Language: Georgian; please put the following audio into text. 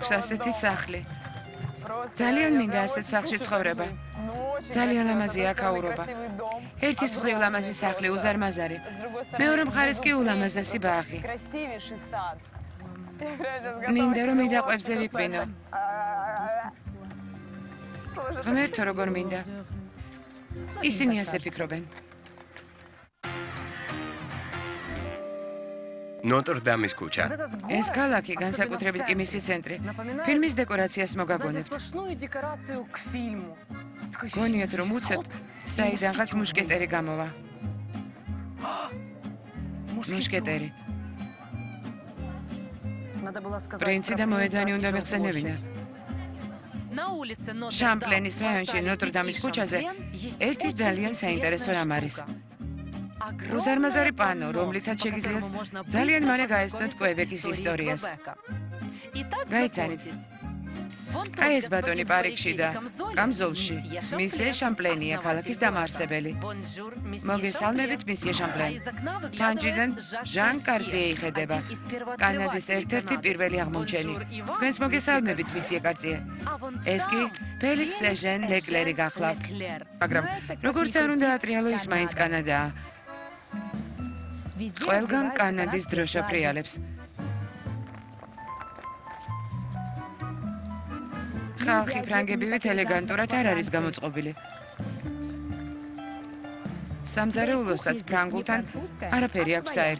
მაქვს ასეთი სახლი. ძალიან მინდა ასეთ სახლში ცხოვრება. ძალიან ლამაზია აქაურობა. ერთის მხრივ ლამაზი სახლი, უზარმაზარი. მეორე მხარეს კი ულამაზესი ბაღი. მინდა რომ მიდაყვებზე ვიკვინო. ღმერთო როგორ მინდა. ისინი ასე ფიქრობენ. ნოტრ-დამის ქუჩა. ეს ქალაქი განსაკუთრებით კი მისი ცენტრი. ფილმის დეკორაციას მოგაგონებთ. გონიათ რომ უცებ, საიდანღაც მუშკეტერი გამოვა. მუშკეტერი. პრინცი და მოედანი უნდა მიხსენებინა. შამპლენის რაიონში ნოტრ-დამის ქუჩაზე ერთი ძალიან საინტერესო რამ არის. უზარმაზარი პანო, რომლითაც შეგიძლიათ ძალიან მალე გაეცნოთ კვებეკის ისტორიას. გაიცანით. აი ეს ბატონი პარიკში და კამზოლში. მისიე შამპლენია, ქალაქის დამაარსებელი. მოგესალმებით, მისიე შამპლენ. ფანჯიდან ჟან კარტიე იხედება. კანადის ერთ-ერთი პირველი აღმომჩენი. თქვენს მოგესალმებით, მისიე კარტიე. ეს კი ფელიქს ეჟენ ლეკლერი გახლავთ. მაგრამ როგორც არ უნდა ატრიალო, ის მაინც კანადაა. ყველგან კანადის დროშა ფრიალებს. ხალხი ფრანგებივით ელეგანტურად არ არის გამოწყობილი. სამზარეულოსაც ფრანგულთან არაფერი აქვს საერთო.